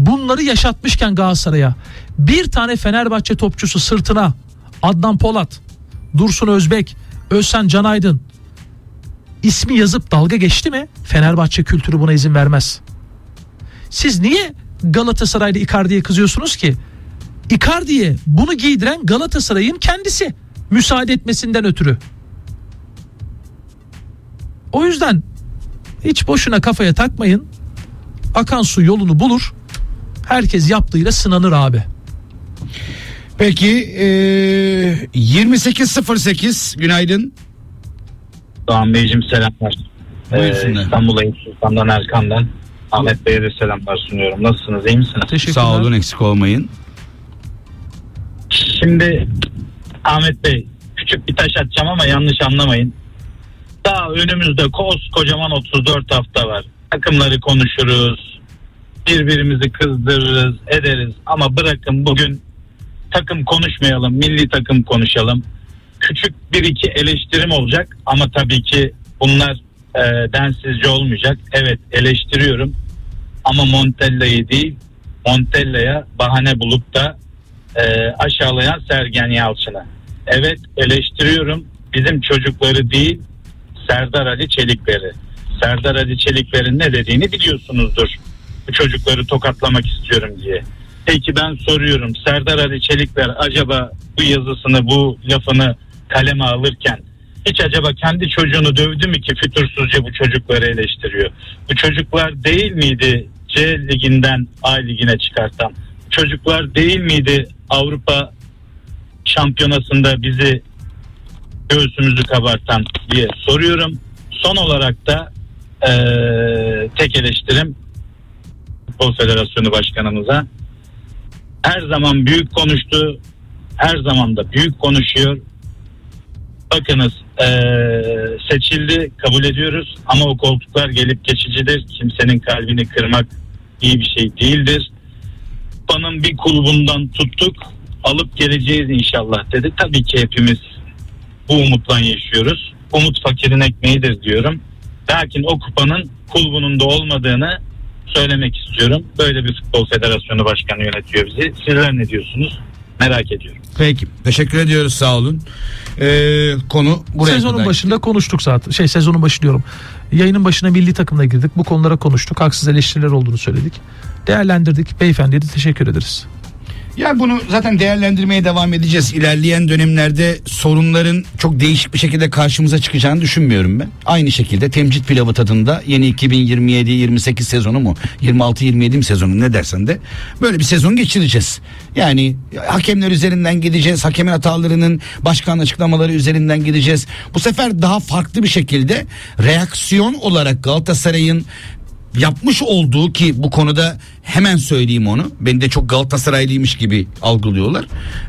bunları yaşatmışken Galatasaray'a bir tane Fenerbahçe topçusu sırtına Adnan Polat, Dursun Özbek, Özcan Canaydın ismi yazıp dalga geçti mi? Fenerbahçe kültürü buna izin vermez. Siz niye Galatasaray'da Icardi'ye kızıyorsunuz ki? Icardi'ye bunu giydiren Galatasaray'ın kendisi, müsaade etmesinden ötürü. O yüzden hiç boşuna kafaya takmayın. Akan su yolunu bulur. Herkes yaptığıyla sınanır abi. Peki 28.08 günaydın. Doğan Beyciğim selamlar. Buyursunlar. İstanbul'a Sultan'dan Erkan'dan Ahmet Bey'e de selamlar sunuyorum. Nasılsınız, iyi misiniz? Teşekkürler. Sağ olun, eksik olmayın. Şimdi Ahmet Bey, küçük bir taş atacağım ama yanlış anlamayın. Daha önümüzde kocaman 34 hafta var. Takımları konuşuruz, birbirimizi kızdırırız, ederiz ama bırakın bugün takım konuşmayalım, milli takım konuşalım. Küçük bir iki eleştirim olacak ama tabii ki bunlar densizce olmayacak. Evet, eleştiriyorum ama Montella'yı değil, Montella'ya bahane bulup da aşağılayan Sergen Yalçın'ı. Evet, eleştiriyorum, bizim çocukları değil, Serdar Ali Çelikler'i. Serdar Ali Çelikler'in ne dediğini biliyorsunuzdur. Bu çocukları tokatlamak istiyorum diye. Peki ben soruyorum, Serdar Ali Çelikler acaba bu yazısını, bu lafını kaleme alırken hiç acaba kendi çocuğunu dövdü mü ki fütursuzca bu çocukları eleştiriyor? Bu çocuklar değil miydi C liginden A ligine çıkartan? Bu çocuklar değil miydi Avrupa şampiyonasında bizi göğsümüzü kabartan diye soruyorum. Son olarak da tek eleştirim Futbol Federasyonu Başkanımıza. Her zaman büyük konuştu, her zaman da büyük konuşuyor. Bakınız, seçildi, kabul ediyoruz ama o koltuklar gelip geçicidir. Kimsenin kalbini kırmak iyi bir şey değildir. Kupanın bir kulbundan tuttuk, alıp geleceğiz inşallah dedi. Tabii ki hepimiz bu umutla yaşıyoruz. Umut fakirin ekmeğidir diyorum. Lakin o kupanın kulbununda olmadığını söylemek istiyorum. Böyle bir Futbol Federasyonu Başkanı yönetiyor bizi. Sizler ne diyorsunuz? Merak ediyorum. Peki, teşekkür ediyoruz, sağ olun. Konu buraya Sezonun kadar. başında konuştuk zaten. Sezonun başı diyorum. Yayının başına milli takımla girdik. Bu konulara konuştuk. Haksız eleştiriler olduğunu söyledik. Değerlendirdik. Beyefendiye de teşekkür ederiz. Ya bunu zaten değerlendirmeye devam edeceğiz. İlerleyen dönemlerde sorunların çok değişik bir şekilde karşımıza çıkacağını düşünmüyorum ben. Aynı şekilde temcit pilavı tadında yeni 2027-28 sezonu mu 26-27 mi sezonu ne dersen de böyle bir sezon geçireceğiz. Yani hakemler üzerinden gideceğiz. Hakemin hatalarının başkan açıklamaları üzerinden gideceğiz. Bu sefer daha farklı bir şekilde reaksiyon olarak Galatasaray'ın yapmış olduğu, ki bu konuda hemen söyleyeyim onu, beni de çok Galatasaraylıymış gibi algılıyorlar.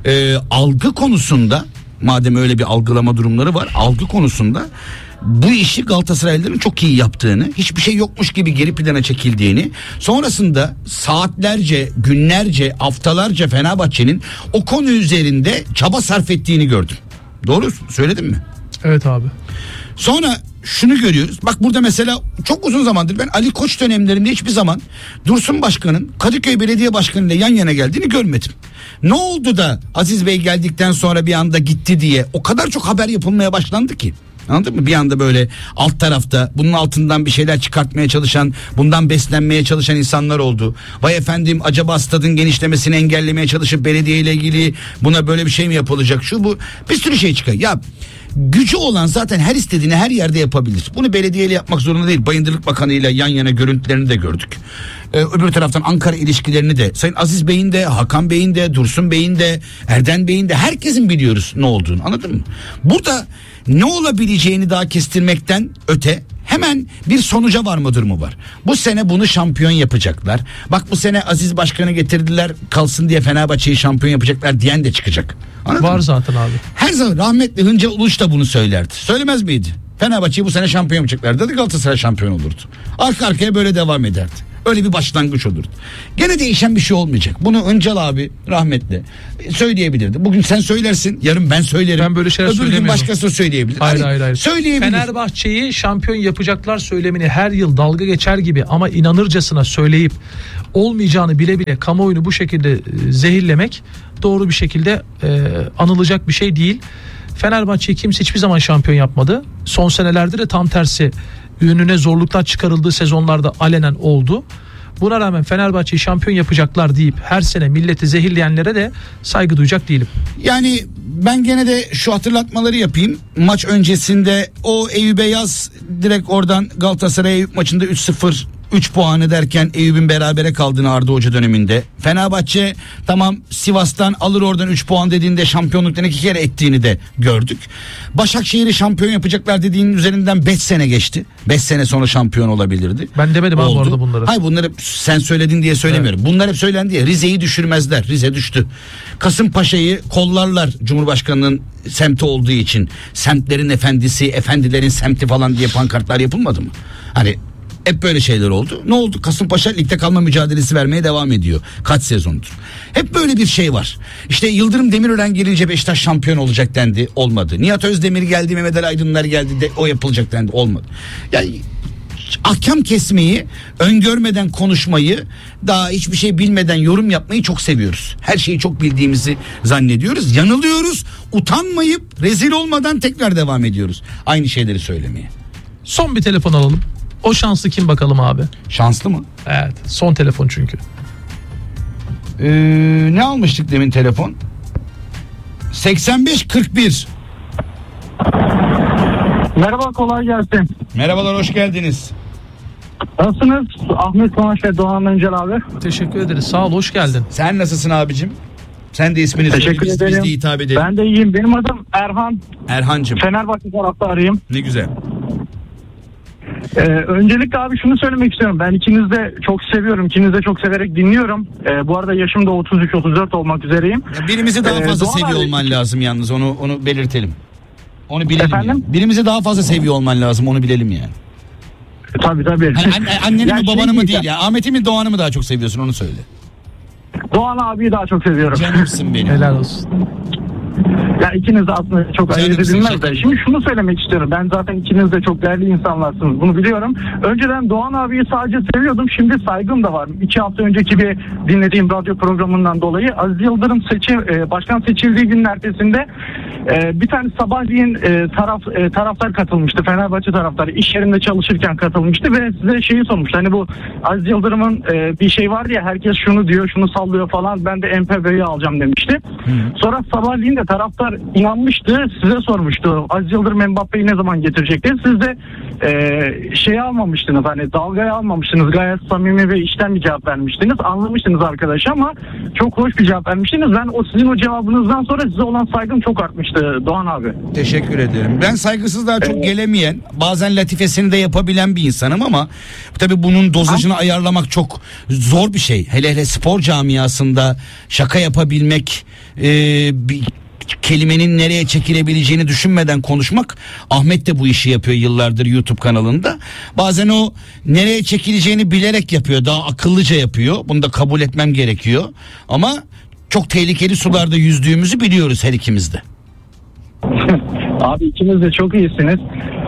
Algı konusunda, madem öyle bir algılama durumları var, algı konusunda bu işi Galatasaraylıların çok iyi yaptığını, hiçbir şey yokmuş gibi geri plana çekildiğini, sonrasında saatlerce, günlerce, haftalarca Fenerbahçe'nin o konu üzerinde çaba sarf ettiğini gördüm. Doğru söyledim mi? Evet abi. Sonra şunu görüyoruz. Bak burada mesela çok uzun zamandır ben Ali Koç dönemlerinde hiçbir zaman Dursun Başkan'ın Kadıköy Belediye Başkanı ile yan yana geldiğini görmedim. Ne oldu da Aziz Bey geldikten sonra bir anda gitti diye o kadar çok haber yapılmaya başlandı ki. Anladın mı? Bir anda böyle alt tarafta bunun altından bir şeyler çıkartmaya çalışan, bundan beslenmeye çalışan insanlar oldu. Vay efendim, acaba stadın genişlemesini engellemeye çalışıp belediye ile ilgili buna böyle bir şey mi yapılacak? Şu bu bir sürü şey çıkıyor. Ya gücü olan zaten her istediğini her yerde yapabilir. Bunu belediyeyle yapmak zorunda değil. Bayındırlık Bakanı ile yan yana görüntülerini de gördük. Öbür taraftan Ankara ilişkilerini de, Sayın Aziz Bey'in de, Hakan Bey'in de, Dursun Bey'in de, Erden Bey'in de, herkesin biliyoruz ne olduğunu, anladın mı? Burada ne olabileceğini daha kestirmekten öte hemen bir sonuca varma durumu var. Bu sene bunu şampiyon yapacaklar. Bak bu sene Aziz Başkan'ı getirdiler kalsın diye Fenerbahçe'yi şampiyon yapacaklar diyen de çıkacak. Anladın Var mı? zaten abi. Her zaman rahmetli Hıncal Uluç da bunu söylerdi. Söylemez miydi? Fenerbahçe'yi bu sene şampiyon yapacaklardı. Galatasaray şampiyon olurdu. Arka arkaya böyle devam ederdi. Öyle bir başlangıç olurdu. Gene değişen bir şey olmayacak. Bunu Öncal abi rahmetli söyleyebilirdi. Bugün sen söylersin, yarın ben söylerim. Ben böyle şeyler Öbür gün söylemiyorum. başkası söyleyebilir. Hayır. Söyleyebilir. Fenerbahçe'yi şampiyon yapacaklar söylemini her yıl dalga geçer gibi ama inanırcasına söyleyip olmayacağını bile bile kamuoyunu bu şekilde zehirlemek doğru bir şekilde anılacak bir şey değil. Fenerbahçe'yi kimse hiçbir zaman şampiyon yapmadı. Son senelerde de tam tersi önüne zorluklar çıkarıldığı sezonlarda alenen oldu. Buna rağmen Fenerbahçe'yi şampiyon yapacaklar deyip her sene milleti zehirleyenlere de saygı duyacak değilim. Yani ben gene de şu hatırlatmaları yapayım. Maç öncesinde o Eyüp'e yaz, direkt oradan Galatasaray Eyüp maçında 3-0 3 puanı derken Eyüp'ün berabere kaldığını Arda Hoca döneminde. Fenerbahçe tamam Sivas'tan alır oradan 3 puan dediğinde şampiyonluktan 2 kere ettiğini de gördük. Başakşehir'i şampiyon yapacaklar dediğinin üzerinden 5 sene geçti. 5 sene sonra şampiyon olabilirdi. Ben demedim abi bu arada bunları. Hayır, bunları sen söyledin diye söylemiyorum. Evet. Bunlar hep söylendi ya. Rize'yi düşürmezler. Rize düştü. Kasımpaşa'yı kollarlar Cumhurbaşkanı'nın semti olduğu için. Semtlerin efendisi, efendilerin semti falan diye pankartlar yapılmadı mı? Hani hep böyle şeyler oldu. Ne oldu? Kasımpaşa ligde kalma mücadelesi vermeye devam ediyor. Kaç sezondur. Hep böyle bir şey var. İşte Yıldırım Demirören gelince Beşiktaş şampiyon olacak dendi. Olmadı. Nihat Özdemir geldi, Mehmet Ali Aydınlar geldi de o yapılacak dendi. Olmadı. Yani ahkam kesmeyi, öngörmeden konuşmayı, daha hiçbir şey bilmeden yorum yapmayı çok seviyoruz. Her şeyi çok bildiğimizi zannediyoruz. Yanılıyoruz. Utanmayıp rezil olmadan tekrar devam ediyoruz aynı şeyleri söylemeye. Son bir telefon alalım. O şanslı kim bakalım abi? Şanslı mı? Evet. Son telefon çünkü. Ne almıştık demin telefon? 8541. Merhaba, kolay gelsin. Merhabalar, hoş geldiniz. Nasılsınız? Ahmet Konaş ve Doğan Öncel abi. Teşekkür ederiz. Sağ ol, hoş geldin. Sen nasılsın abicim? Sen de ismini söyle, Teşekkür biz ederim. de hitap edelim. Ben de iyiyim. Benim adım Erhan. Erhancığım. Fenerbahçe taraftarıyım. Ne güzel. Öncelikle abi şunu söylemek istiyorum. Ben ikinizi de çok seviyorum. İkinizi de çok severek dinliyorum. Bu arada yaşım da 33-34 olmak üzereyim. Ya birimizi daha fazla Doğan seviyor abi, olman lazım yalnız, onu belirtelim. Onu bilelim. Efendim? Yani. Birimizi daha fazla seviyor olman lazım, onu bilelim yani. Tabii. Hani anneni Ya mi şey babanı mı diyeceğim. değil ya. Ahmet'i mi Doğan'ı mı daha çok seviyorsun, onu söyle. Doğan abiyi daha çok seviyorum. Canımsın benim. Helal olsun. Ya ikiniz de aslında çok Canım, ayırt edilmez teşekkür de. Şimdi şunu söylemek istiyorum. Ben zaten ikiniz de çok değerli insanlarsınız. Bunu biliyorum. Önceden Doğan abiyi sadece seviyordum. Şimdi saygım da var. 2 hafta önceki bir dinlediğim radyo programından dolayı Aziz Yıldırım başkan seçildiği günün ertesinde bir tane sabahleyin taraftar katılmıştı. Fenerbahçe taraftarı iş yerinde çalışırken katılmıştı ve size şeyi sormuştu. Hani bu Aziz Yıldırım'ın bir şey vardı ya, herkes şunu diyor, şunu sallıyor falan. Ben de MPV'yi alacağım demişti. Sonra sabahleyin de taraftar inanmıştı. Size sormuştu. Aziz Yıldırım Mbappe'yi ne zaman getirecekti? Siz de şeyi almamıştınız. Hani dalgaya almamıştınız. Gayet samimi ve içten bir cevap vermiştiniz. Anlamıştınız arkadaş ama çok hoş bir cevap vermiştiniz. Ben sizin o cevabınızdan sonra size olan saygım çok artmıştı Doğan abi. Teşekkür ederim. Ben saygısızlığa çok gelemeyen, bazen latifesini de yapabilen bir insanım ama tabii bunun dozajını ayarlamak çok zor bir şey. Hele spor camiasında şaka yapabilmek, bir kelimenin nereye çekilebileceğini düşünmeden konuşmak. Ahmet de bu işi yapıyor yıllardır YouTube kanalında. Bazen o nereye çekileceğini bilerek yapıyor. Daha akıllıca yapıyor. Bunu da kabul etmem gerekiyor. Ama çok tehlikeli sularda yüzdüğümüzü biliyoruz her ikimiz de. Abi ikiniz de çok iyisiniz.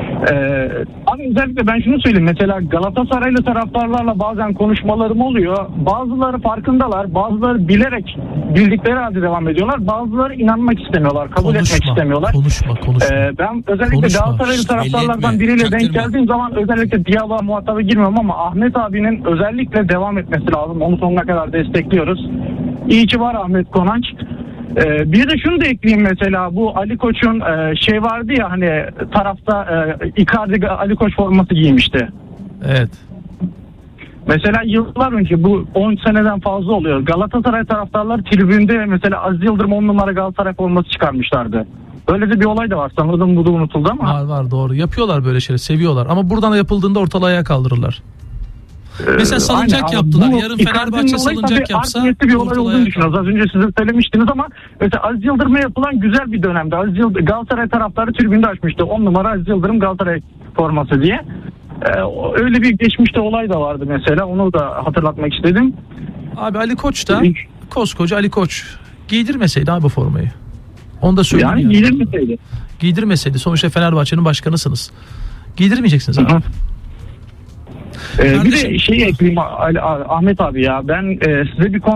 Abi özellikle ben şunu söyleyeyim. Mesela Galatasaraylı taraftarlarla bazen konuşmalarım oluyor. Bazıları farkındalar. Bazıları bilerek bildikleri halde devam ediyorlar. Bazıları inanmak istemiyorlar. Kabul etmek istemiyorlar. Konuşma. Ben özellikle Galatasaraylı taraftarlardan biriyle denk geldiğim zaman özellikle diyaloğa muhataba girmiyorum ama Ahmet abinin özellikle devam etmesi lazım. Onu sonuna kadar destekliyoruz. İyi ki var Ahmet Konaç. Bir de şunu da ekleyeyim, mesela bu Ali Koç'un şey vardı ya, hani tarafta Icardi Ali Koç forması giymişti. Evet. Mesela yıllar önce, bu 10 seneden fazla oluyor, Galatasaray taraftarlar tribünde mesela Aziz Yıldırım 10 numara Galatasaray forması çıkarmışlardı. Böyle de bir olay da var. Sanırım bu da unutuldu ama. Var doğru. Yapıyorlar böyle şeyleri. Seviyorlar. Ama buradan yapıldığında ortalığı ayağa kaldırırlar. Mesela salıncak aynen, yaptılar. bu Yarın Fenerbahçe salıncak yapsa bir olay olduğunu ayağa düşünüyoruz. Az önce siz de söylemiştiniz ama mesela Aziz Yıldırım'a yapılan güzel bir dönemde. Galatasaray taraftarı tribünde açmıştı. 10 numara Aziz Yıldırım Galatasaray forması diye. Öyle bir geçmişte olay da vardı mesela. Onu da hatırlatmak istedim. Abi Ali Koç da koskoca Ali Koç giydirmeseydi abi formayı. Onu da söyleyeyim. Yani giydirmeseydi. Giydirmeseydi. Sonuçta Fenerbahçe'nin başkanısınız. Giydirmeyeceksiniz abi. Bir de şey ekleyeyim Ahmet abi ya. Ben size bir